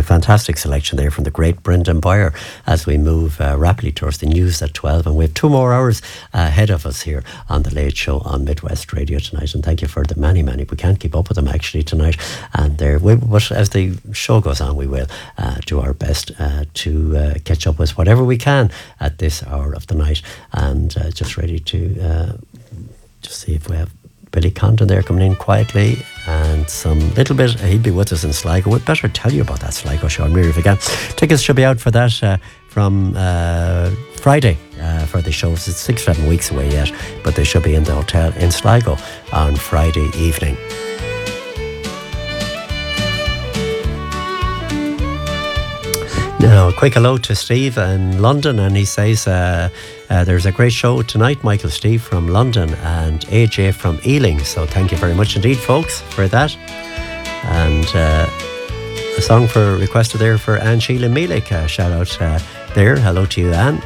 fantastic selection there from the great Brendan Byer as we move rapidly towards the news at 12. And we have 2 more hours ahead of us here on The Late Show on Midwest Radio tonight. And thank you for the many. We can't keep up with them actually tonight. And but as the show goes on, we will do our best to catch up with whatever we can at this hour of the night. And just ready to just see if we have Billy Condon there coming in quietly, and some little bit, he'll be with us in Sligo. We'd better tell you about that Sligo show on Miri again. Tickets should be out for that from Friday for the shows. It's 6-7 weeks away yet, but they should be in the hotel in Sligo on Friday evening. Now, a quick hello to Steve in London, and he says there's a great show tonight, Michael Steve from London and AJ from Ealing. So thank you very much indeed, folks, for that. And a song requested there for Anne Sheila Mealik. Shout out there. Hello to you, Anne.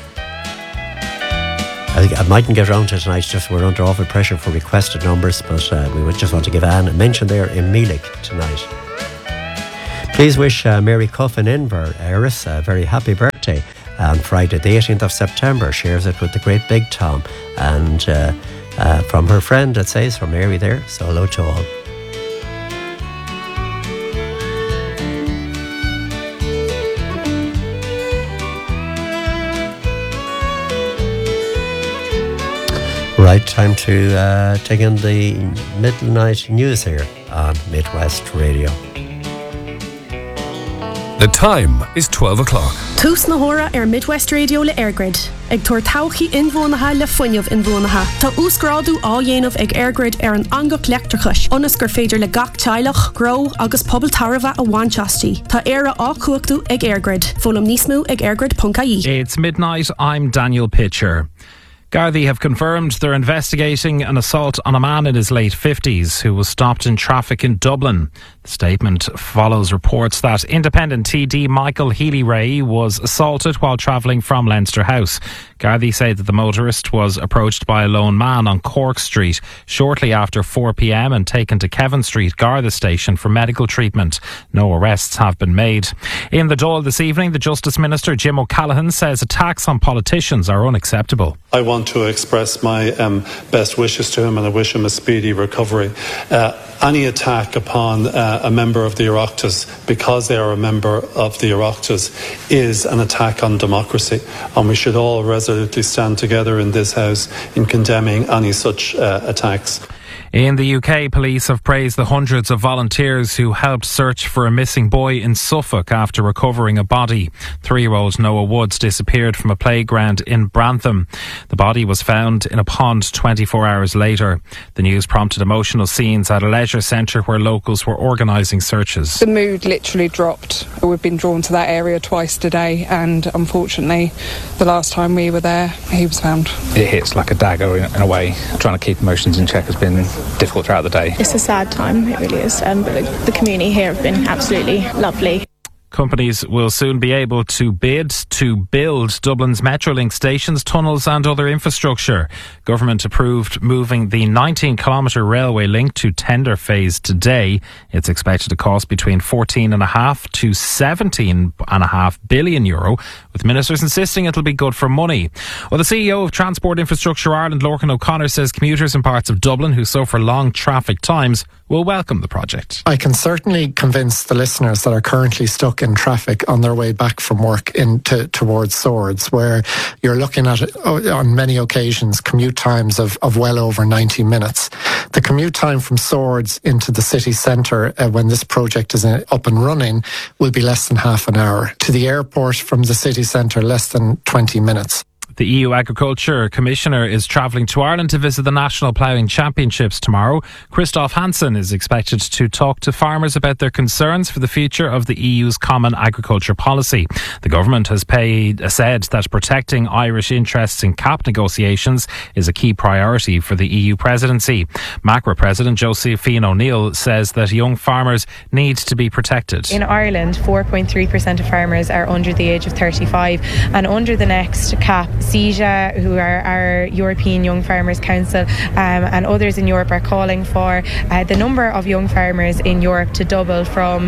I think I mightn't get around to it tonight, just we're under awful pressure for requested numbers, but we would just want to give Anne a mention there in Mealik tonight. Please wish Mary Cuffin in for Eris a very happy birthday on Friday the 18th of September. Shares it with the great Big Tom, and from her friend, it says, from Mary there. So hello to all. Right, time to take in the midnight news here on Midwest Radio. The time is 12 o'clock. Tús na hora Midwest Radio le Airgrid. Ag tuair tauchaí inmhónatha le foiineamh inmhónatha. Tá úsgrádu á dhéanamh ag Airgrid an angach leachtrachais. Ionas gur féidir le gach teilech, gró agus pobl tarva a bhainteastí. Tá éire á cuachtaú ag Airgrid. Fólam níos mó ag airgrid.ie. It's midnight. I'm Daniel Pitcher. Gardaí have confirmed they're investigating an assault on a man in his late 50s who was stopped in traffic in Dublin. The statement follows reports that independent TD Michael Healy-Rae was assaulted while travelling from Leinster House. Gardaí say that the motorist was approached by a lone man on Cork Street shortly after 4 p.m. and taken to Kevin Street Garda station for medical treatment. No arrests have been made. In the Dáil this evening, the Justice Minister Jim O'Callaghan says attacks on politicians are unacceptable. I want to express my best wishes to him, and I wish him a speedy recovery. Any attack upon a member of the Oireachtas because they are a member of the Oireachtas is an attack on democracy, and we should all resolutely stand together in this House in condemning any such attacks. In the UK, police have praised the hundreds of volunteers who helped search for a missing boy in Suffolk after recovering a body. 3-year-old Noah Woods disappeared from a playground in Brantham. The body was found in a pond 24 hours later. The news prompted emotional scenes at a leisure centre where locals were organising searches. The mood literally dropped. We've been drawn to that area twice today, and unfortunately, the last time we were there, he was found. It hits like a dagger in a way. Trying to keep emotions in check has been difficult throughout the day. It's a sad time, it really is, but the community here have been absolutely lovely. Companies will soon be able to bid to build Dublin's Metrolink stations, tunnels and other infrastructure. Government approved moving the 19-kilometre railway link to tender phase today. It's expected to cost between 14.5 to 17.5 billion euro, with ministers insisting it'll be good for money. Well, the CEO of Transport Infrastructure Ireland, Lorcan O'Connor, says commuters in parts of Dublin who suffer long traffic times will welcome the project. I can certainly convince the listeners that are currently stuck in traffic on their way back from work towards Swords, where you're looking at, on many occasions, commute times of well over 90 minutes. The commute time from Swords into the city centre when this project is up and running will be less than half an hour. To the airport from the city centre, less than 20 minutes. The EU Agriculture Commissioner is travelling to Ireland to visit the National Ploughing Championships tomorrow. Christoph Hansen is expected to talk to farmers about their concerns for the future of the EU's Common Agriculture Policy. The government has said that protecting Irish interests in CAP negotiations is a key priority for the EU presidency. MACRA President Josephine O'Neill says that young farmers need to be protected. In Ireland, 4.3% of farmers are under the age of 35, and under the next CAP, CEJA, who are our European Young Farmers Council, and others in Europe are calling for the number of young farmers in Europe to double from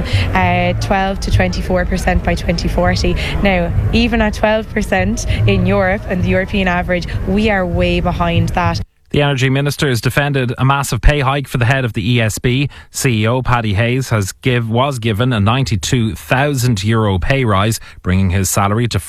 12 to 24% by 2040. Now, even at 12% in Europe and the European average, we are way behind that. The Energy Ministers defended a massive pay hike for the head of the ESB. CEO Paddy Hayes was given a €92,000 pay rise, bringing his salary to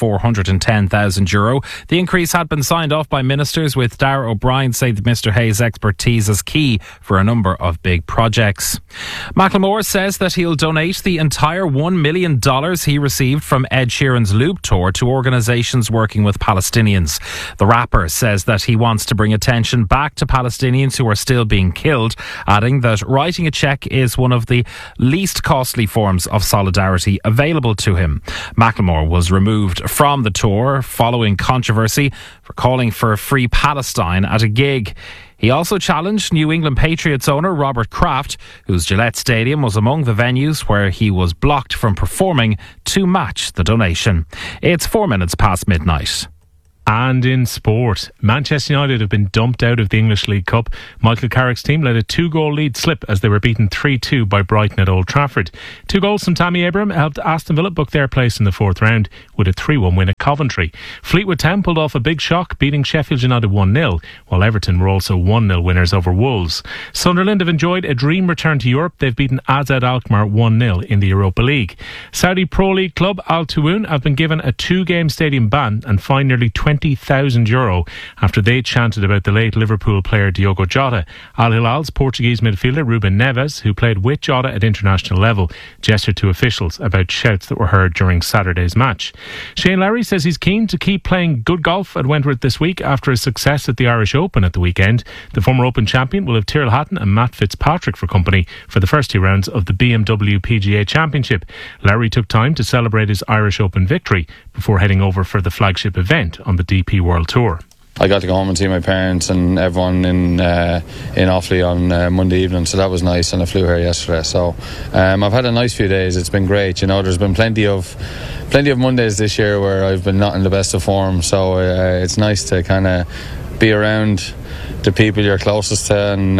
€410,000. The increase had been signed off by ministers, with Darragh O'Brien saying that Mr Hayes' expertise is key for a number of big projects. Macklemore says that he'll donate the entire $1 million he received from Ed Sheeran's Loop Tour to organisations working with Palestinians. The rapper says that he wants to bring attention back to Palestinians who are still being killed, adding that writing a cheque is one of the least costly forms of solidarity available to him. Macklemore was removed from the tour following controversy for calling for a free Palestine at a gig. He also challenged New England Patriots owner Robert Kraft, whose Gillette Stadium was among the venues where he was blocked from performing, to match the donation. It's 4 minutes past midnight. And in sport, Manchester United have been dumped out of the English League Cup. Michael Carrick's team let a 2-goal lead slip as they were beaten 3-2 by Brighton at Old Trafford. 2 goals from Tammy Abraham helped Aston Villa book their place in the 4th round with a 3-1 win at Coventry. Fleetwood Town pulled off a big shock, beating Sheffield United 1-0, while Everton were also 1-0 winners over Wolves. Sunderland have enjoyed a dream return to Europe. They've beaten AZ Alkmaar 1-0 in the Europa League. Saudi Pro League club Al Tawun have been given a 2-game stadium ban and fined nearly €20,000 after they chanted about the late Liverpool player Diogo Jota. Al Hilal's Portuguese midfielder Ruben Neves, who played with Jota at international level, gestured to officials about shouts that were heard during Saturday's match. Shane Lowry says he's keen to keep playing good golf at Wentworth this week after his success at the Irish Open at the weekend. The former Open champion will have Tyrrell Hatton and Matt Fitzpatrick for company for the first 2 rounds of the BMW PGA Championship. Lowry took time to celebrate his Irish Open victory before heading over for the flagship event on the DP World Tour. I got to go home and see my parents and everyone in Offaly on Monday evening, so that was nice, and I flew here yesterday. So I've had a nice few days. It's been great. You know, there's been plenty of Mondays this year where I've been not in the best of form, so it's nice to kind of be around the people you're closest to and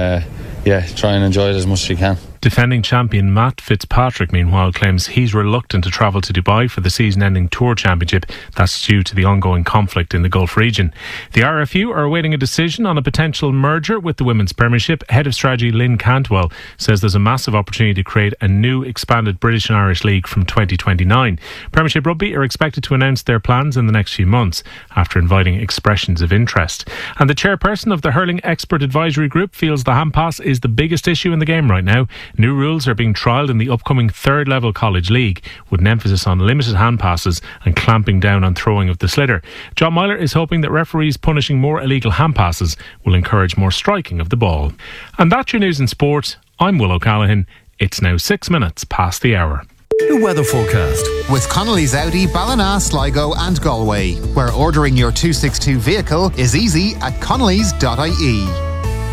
try and enjoy it as much as you can. Defending champion Matt Fitzpatrick, meanwhile, claims he's reluctant to travel to Dubai for the season-ending Tour Championship. That's due to the ongoing conflict in the Gulf region. The RFU are awaiting a decision on a potential merger with the Women's Premiership. Head of Strategy Lynn Cantwell says there's a massive opportunity to create a new expanded British and Irish League from 2029. Premiership Rugby are expected to announce their plans in the next few months after inviting expressions of interest. And the chairperson of the Hurling Expert Advisory Group feels the hand-pass is the biggest issue in the game right now. New rules are being trialled in the upcoming third-level college league, with an emphasis on limited hand passes and clamping down on throwing of the sliotar. John Myler is hoping that referees punishing more illegal hand passes will encourage more striking of the ball. And that's your news in sport. I'm Will O'Callaghan. It's now 6 minutes past the hour. The weather forecast with Connolly's Audi, Ballina, Sligo and Galway, where ordering your 262 vehicle is easy at connolly's.ie.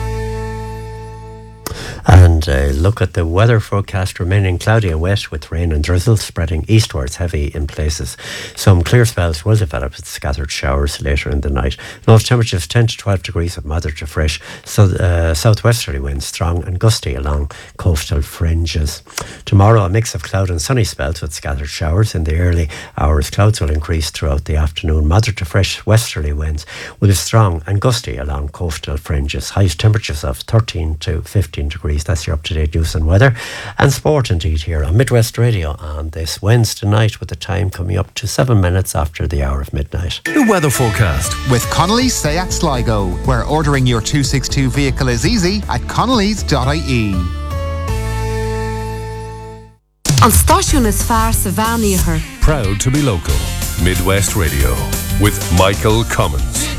And look at the weather forecast, remaining cloudy and wet with rain and drizzle spreading eastwards, heavy in places. Some clear spells will develop with scattered showers later in the night. Low temperatures 10 to 12 degrees of moderate to fresh. Southwesterly winds strong and gusty along coastal fringes. Tomorrow a mix of cloud and sunny spells with scattered showers in the early hours. Clouds will increase throughout the afternoon. Moderate to fresh westerly winds will be strong and gusty along coastal fringes. Highest temperatures of 13 to 15 degrees. That's your up-to-date news and weather and sport indeed here on Midwest Radio on this Wednesday night, with the time coming up to 7 minutes after the hour of midnight. The weather forecast with Connolly's Seat Sligo, where ordering your 262 vehicle is easy at connolly's.ie. An stáisiún is fearr sa bhean iarthar. Proud to be local. Midwest Radio with Michael Cummins.